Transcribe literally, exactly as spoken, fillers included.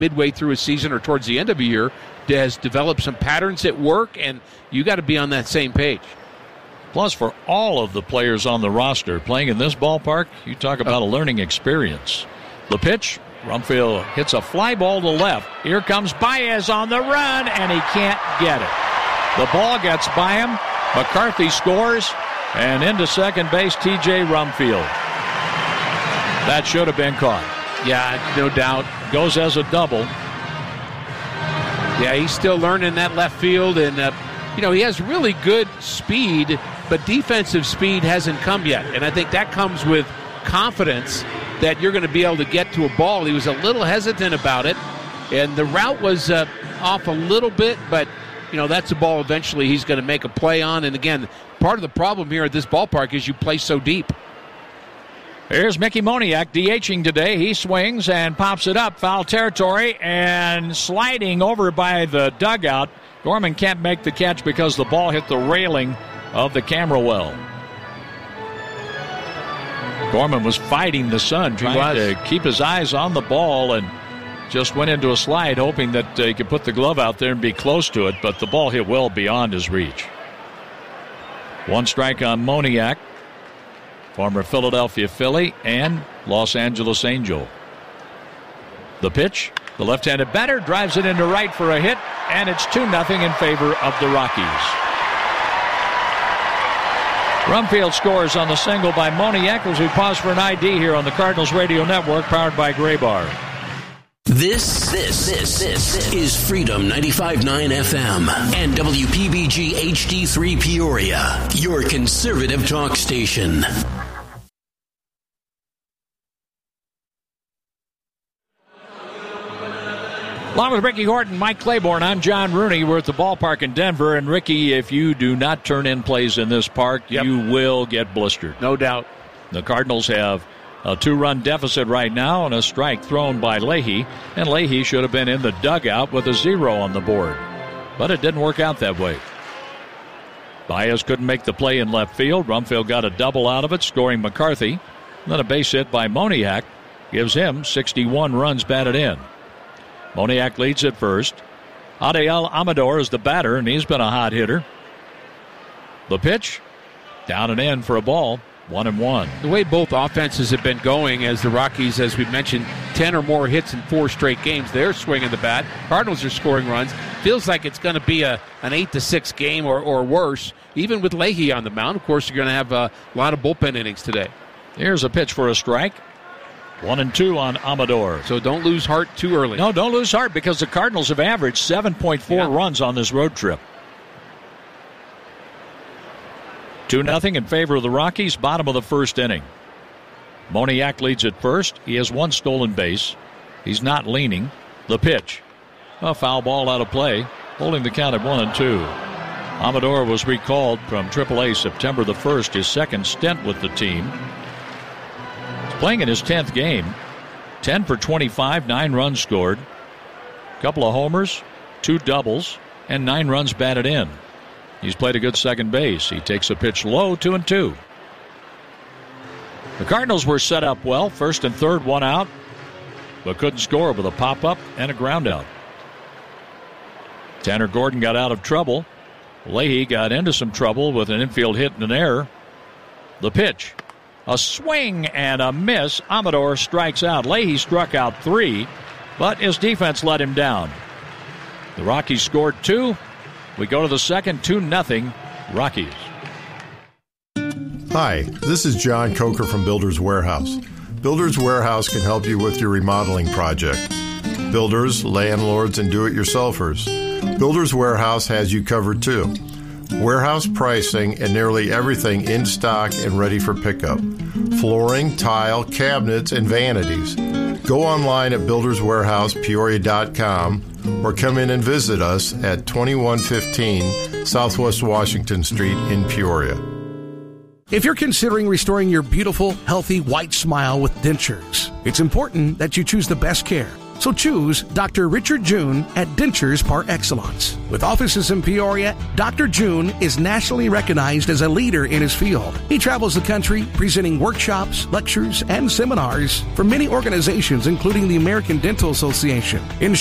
midway through a season or towards the end of a year has developed some patterns at work, and you got to be on that same page. Plus, for all of the players on the roster playing in this ballpark, you talk about a learning experience. The pitch, Rumfield hits a fly ball to left. Here comes Baez on the run, and he can't get it. The ball gets by him. McCarthy scores, and into second base, T J Rumfield. That should have been caught. Yeah, no doubt. Goes as a double. Yeah, he's still learning that left field, and, uh, you know, he has really good speed, but defensive speed hasn't come yet. And I think that comes with confidence that you're going to be able to get to a ball. He was a little hesitant about it, and the route was uh, off a little bit, but, you know, that's a ball eventually he's going to make a play on. And, again, part of the problem here at this ballpark is you play so deep. Here's Mickey Moniak DHing today. He swings and pops it up. Foul territory and sliding over by the dugout. Gorman can't make the catch because the ball hit the railing of the camera well. Gorman was fighting the sun, trying to keep his eyes on the ball, and just went into a slide hoping that uh, he could put the glove out there and be close to it, but the ball hit well beyond his reach. One strike on Moniak. Former Philadelphia Philly and Los Angeles Angel. The pitch, the left-handed batter drives it into right for a hit, and it's two nothing in favor of the Rockies. Rumfield scores on the single by Moniak as we pause for an I D here on the Cardinals Radio Network, powered by Graybar. This, this, this, this is Freedom ninety-five point nine F M and W P B G H D three Peoria, your conservative talk station. Along with Ricky Horton, Mike Claiborne, I'm John Rooney. We're at the ballpark in Denver. And, Ricky, if you do not turn in plays in this park, yep, you will get blistered. No doubt. The Cardinals have a two-run deficit right now and a strike thrown by Leahy. And Leahy should have been in the dugout with a zero on the board. But it didn't work out that way. Baez couldn't make the play in left field. Rumfield got a double out of it, scoring McCarthy. Then a base hit by Moniak gives him sixty-one runs batted in. Moniak leads at first. Adael Amador is the batter, and he's been a hot hitter. The pitch, down and in for a ball, one and one. The way both offenses have been going, as the Rockies, as we mentioned, ten or more hits in four straight games, they're swinging the bat. Cardinals are scoring runs. Feels like it's going to be a an eight to six game or, or worse, even with Leahy on the mound. Of course, you're going to have a lot of bullpen innings today. Here's a pitch for a strike. One and two on Amador. So don't lose heart too early. No, don't lose heart, because the Cardinals have averaged seven point four yeah. runs on this road trip. two nothing in favor of the Rockies, bottom of the first inning. Moniak leads at first. He has one stolen base. He's not leaning. The pitch. A foul ball out of play, holding the count at one and two. Amador was recalled from triple A September the first, his second stint with the team. Playing in his tenth game, ten for twenty-five, nine runs scored, a couple of homers, two doubles, and nine runs batted in. He's played a good second base. He takes a pitch low, two and two. The Cardinals were set up well, first and third, one out, but couldn't score with a pop-up and a ground out. Tanner Gordon got out of trouble. Leahy got into some trouble with an infield hit and an error. The pitch. A swing and a miss. Amador strikes out. Leahy struck out three, but his defense let him down. The Rockies scored two. We go to the second, two nothing Rockies. Hi, this is John Coker from Builders Warehouse. Builders Warehouse can help you with your remodeling project. Builders, landlords, and do-it-yourselfers. Builders Warehouse has you covered too. Warehouse pricing and nearly everything in stock and ready for pickup. Flooring, tile, cabinets, and vanities. Go online at builders warehouse peoria dot com or come in and visit us at twenty-one fifteen Southwest Washington Street in Peoria. If you're considering restoring your beautiful, healthy, white smile with dentures, it's important that you choose the best care. So choose Doctor Richard June at Dentures Par Excellence. With offices in Peoria, Doctor June is nationally recognized as a leader in his field. He travels the country presenting workshops, lectures, and seminars for many organizations, including the American Dental Association. In